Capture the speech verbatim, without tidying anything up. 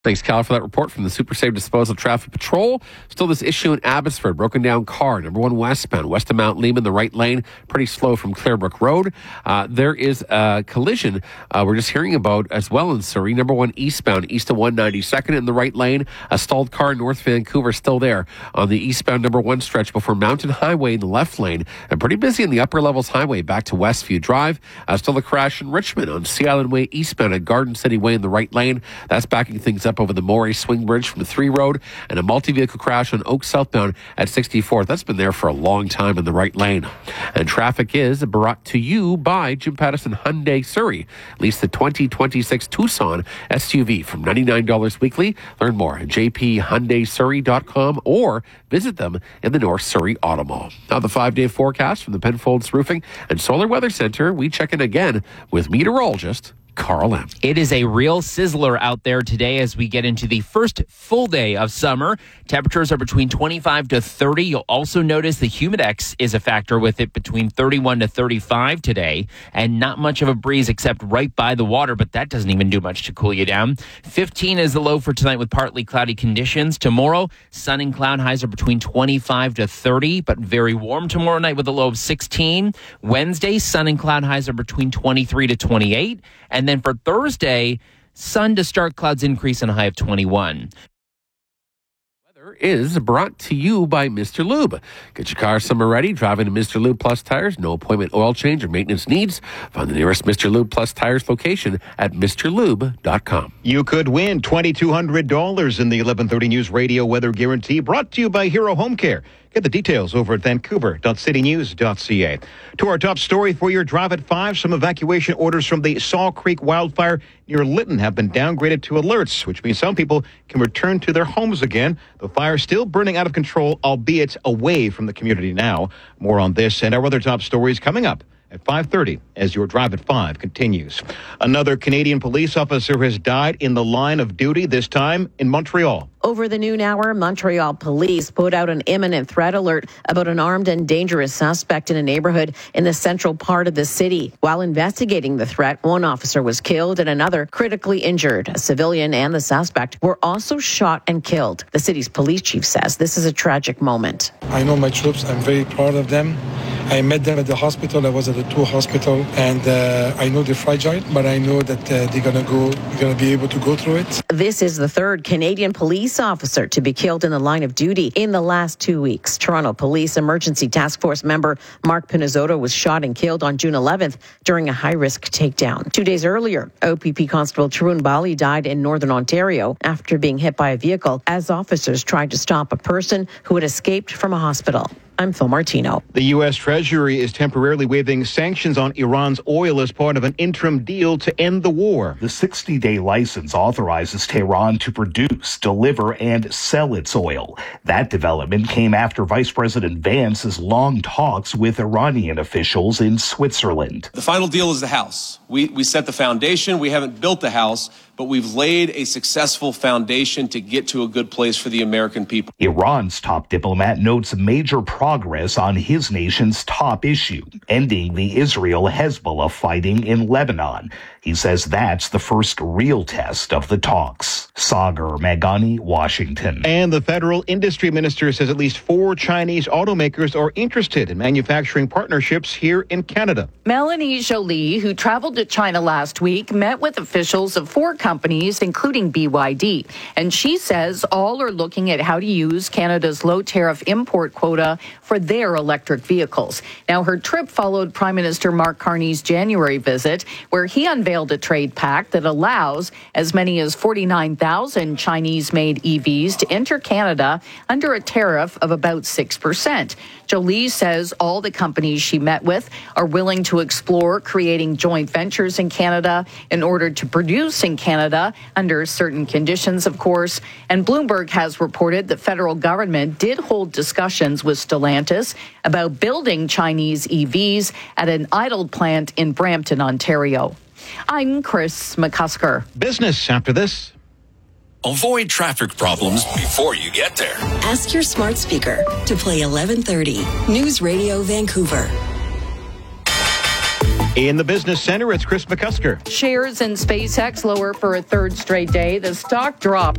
Thanks, Cal, for that report from the Super Safe Disposal Traffic Patrol. Still this issue in Abbotsford. Broken down car, number one westbound, west of Mount Lehman, the right lane, pretty slow from Clearbrook Road. Uh, there is a collision uh, we're just hearing about as well in Surrey. Number one eastbound, east of one ninety-second in the right lane. A stalled car in North Vancouver still there on the eastbound number one stretch before Mountain Highway in the left lane. And pretty busy in the upper levels highway back to Westview Drive. Uh, still a crash in Richmond on Sea Island Way eastbound at Garden City Way in the right lane. That's backing things up over the Morey Swing Bridge from the three Road, and a multi-vehicle crash on Oak southbound at sixty-fourth. That's been there for a long time in the right lane. And traffic is brought to you by Jim Pattison Hyundai Surrey. Lease the twenty twenty-six Tucson S U V from ninety-nine dollars weekly. Learn more at j p hyundai surrey dot com or visit them in the North Surrey Auto Mall. Now the five-day forecast from the Penfolds Roofing and Solar Weather Center. We check in again with meteorologist Carl M. It is a real sizzler out there today as we get into the first full day of summer. Temperatures are between twenty-five to thirty. You'll also notice the humidex is a factor with it between thirty-one to thirty-five today, and not much of a breeze except right by the water, but that doesn't even do much to cool you down. fifteen is the low for tonight with partly cloudy conditions. Tomorrow, sun and cloud highs are between twenty-five to thirty, but very warm tomorrow night with a low of sixteen. Wednesday, sun and cloud highs are between twenty-three to twenty-eight. And then for Thursday, sun to start, clouds increase and a high of twenty-one. Weather is brought to you by Mister Lube. Get your car summer ready. Driving to Mister Lube Plus Tires. No appointment oil change or maintenance needs. Find the nearest Mister Lube Plus Tires location at mr lube dot com. You could win two thousand two hundred dollars in the eleven thirty News Radio Weather Guarantee, brought to you by Hero Home Care. Get the details over at vancouver dot city news dot c a. To our top story for your drive at five, some evacuation orders from the Saw Creek wildfire near Lytton have been downgraded to alerts, which means some people can return to their homes again. The fire still burning out of control, albeit away from the community now. More on this and our other top stories coming up at five thirty as your drive at five continues. Another Canadian police officer has died in the line of duty, this time in Montreal. Over the noon hour, Montreal police put out an imminent threat alert about an armed and dangerous suspect in a neighborhood in the central part of the city. While investigating the threat, one officer was killed and another critically injured. A civilian and the suspect were also shot and killed. The city's police chief says this is a tragic moment. I know my troops. I'm very proud of them. I met them at the hospital. I was at the two hospital, and uh, I know they're fragile, but I know that uh, they're gonna go, they're gonna be able to go through it. This is the third Canadian police officer to be killed in the line of duty in the last two weeks. Toronto Police Emergency Task Force member Mark Pinizzotto was shot and killed on June eleventh during a high-risk takedown. Two days earlier, O P P Constable Tarun Bali died in Northern Ontario after being hit by a vehicle as officers tried to stop a person who had escaped from a hospital. I'm Phil Martino. The U S Treasury is temporarily waiving sanctions on Iran's oil as part of an interim deal to end the war. The sixty-day license authorizes Tehran to produce, deliver, and sell its oil. That development came after Vice President Vance's long talks with Iranian officials in Switzerland. The final deal is the house. We, we set the foundation. We haven't built the house, but we've laid a successful foundation to get to a good place for the American people. Iran's top diplomat notes major progress on his nation's top issue, ending the Israel-Hezbollah fighting in Lebanon. He says that's the first real test of the talks. Sagar Magani, Washington. And the federal industry minister says at least four Chinese automakers are interested in manufacturing partnerships here in Canada. Melanie Jolie, who traveled to China last week, met with officials of four companies, including B Y D. And she says all are looking at how to use Canada's low-tariff import quota for their electric vehicles. Now, her trip followed Prime Minister Mark Carney's January visit, where he unveiled a trade pact that allows as many as forty-nine thousand Chinese-made E Vs to enter Canada under a tariff of about six percent. Jolie says all the companies she met with are willing to explore creating joint ventures in Canada in order to produce in Canada under certain conditions, of course. And Bloomberg has reported the federal government did hold discussions with Stellantis about building Chinese E Vs at an idled plant in Brampton, Ontario. I'm Chris McCusker. Business after this. Avoid traffic problems before you get there. Ask your smart speaker to play eleven thirty News Radio Vancouver. In the business center, it's Chris McCusker. Shares in SpaceX lower for a third straight day. The stock dropped